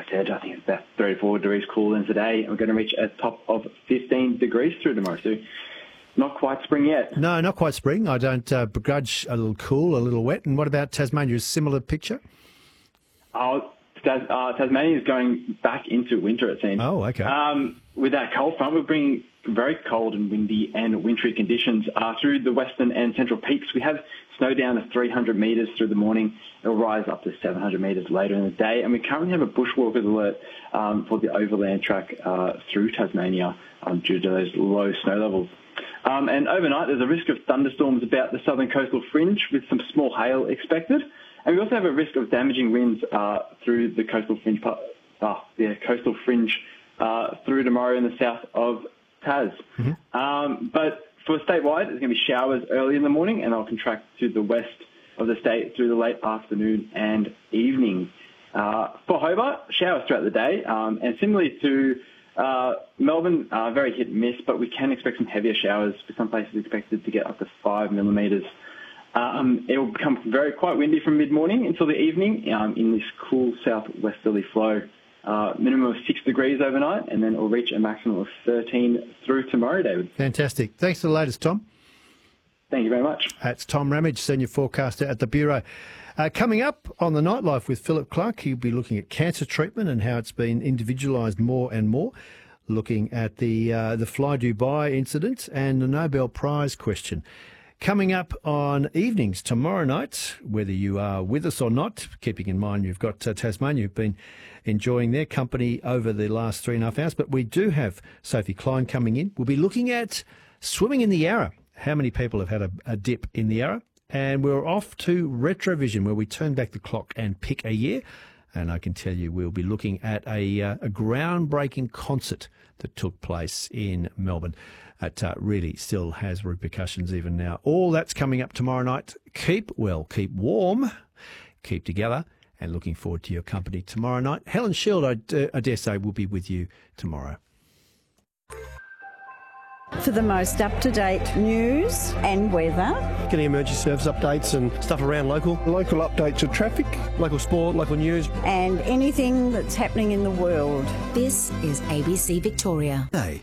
I said, I think it's about 3 or 4 degrees cooler than today. And we're going to reach a top of 15 degrees through tomorrow. So not quite spring yet. No, not quite spring. I don't begrudge a little cool, a little wet. And what about Tasmania? A similar picture? Tasmania is going back into winter, it seems. Oh, okay. With that cold front, we're bringing very cold and windy and wintry conditions through the western and central peaks. We have snow down to 300 metres through the morning. It'll rise up to 700 metres later in the day. And we currently have a bushwalkers alert for the overland track through Tasmania due to those low snow levels. And overnight, there's a risk of thunderstorms about the southern coastal fringe with some small hail expected. And we also have a risk of damaging winds through the coastal fringe, through tomorrow in the south of Tas. Mm-hmm. But for statewide, there's going to be showers early in the morning, and they'll contract to the west of the state through the late afternoon and evening. For Hobart, showers throughout the day, and similarly to Melbourne, very hit and miss, but we can expect some heavier showers for some places expected to get up to 5 millimetres. It will become quite windy from mid-morning until the evening in this cool southwesterly flow. Minimum of 6 degrees overnight, and then it will reach a maximum of 13 through tomorrow, David. Fantastic. Thanks for the latest, Tom. Thank you very much. That's Tom Ramage, Senior Forecaster at the Bureau. Coming up on the Nightlife with Philip Clark, he'll be looking at cancer treatment and how it's been individualised more and more, looking at the Fly Dubai incident and the Nobel Prize question. Coming up on evenings tomorrow night, whether you are with us or not, keeping in mind you've got Tasmania, who've been enjoying their company over the last 3.5 hours, but we do have Sophie Klein coming in. We'll be looking at swimming in the Yarra. How many people have had a dip in the Yarra? And we're off to Retrovision, where we turn back the clock and pick a year. And I can tell you we'll be looking at a groundbreaking concert that took place in Melbourne. It really still has repercussions even now. All that's coming up tomorrow night. Keep well, keep warm, keep together, and looking forward to your company tomorrow night. Helen Shield, I dare say, will be with you tomorrow. For the most up-to-date news and weather. Getting emergency service updates and stuff around local. Local updates of traffic, local sport, local news. And anything that's happening in the world. This is ABC Victoria. Hey.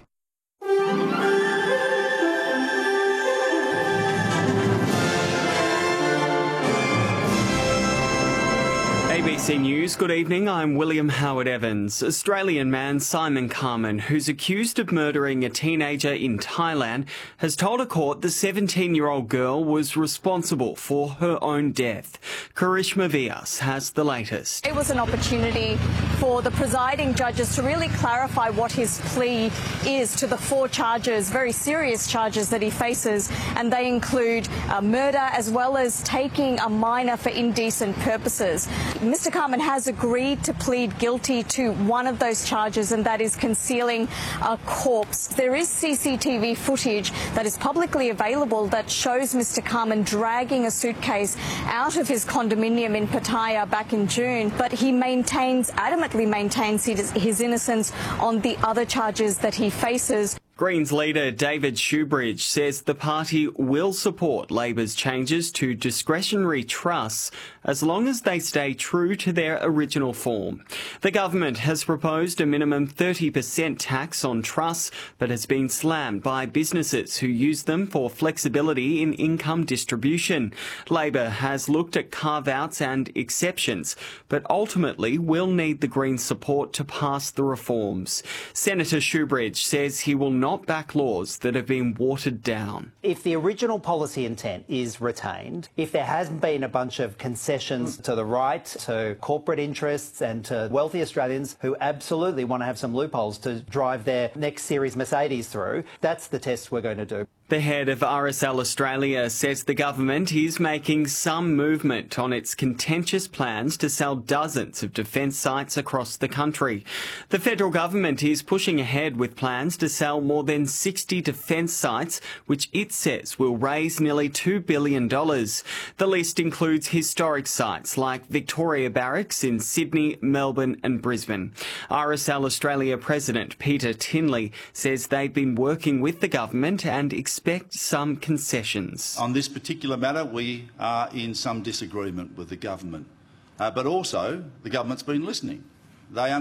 ABC News, good evening, I'm William Howard Evans. Australian man Simon Carman, who's accused of murdering a teenager in Thailand, has told a court the 17-year-old girl was responsible for her own death. Karishma Vyas has the latest. It was an opportunity for the presiding judges to really clarify what his plea is to the 4 charges, very serious charges that he faces, and they include murder as well as taking a minor for indecent purposes. Mr. Carman has agreed to plead guilty to one of those charges, and that is concealing a corpse. There is CCTV footage that is publicly available that shows Mr. Carman dragging a suitcase out of his condominium in Pattaya back in June, but he adamantly maintains his innocence on the other charges that he faces. Greens leader David Shoebridge says the party will support Labor's changes to discretionary trusts as long as they stay true to their original form. The government has proposed a minimum 30% tax on trusts, but has been slammed by businesses who use them for flexibility in income distribution. Labor has looked at carve-outs and exceptions, but ultimately will need the Greens' support to pass the reforms. Senator Shoebridge says he will not back laws that have been watered down. If the original policy intent is retained, if there hasn't been a bunch of concessions to the right, to corporate interests and to wealthy Australians who absolutely want to have some loopholes to drive their next series Mercedes through, that's the test we're going to do. The head of RSL Australia says the government is making some movement on its contentious plans to sell dozens of defence sites across the country. The federal government is pushing ahead with plans to sell more than 60 defence sites, which it says will raise nearly $2 billion. The list includes historic sites like Victoria Barracks in Sydney, Melbourne and Brisbane. RSL Australia President Peter Tinley says they've been working with the government and expect some concessions. On this particular matter, we are in some disagreement with the government, but also the government's been listening. They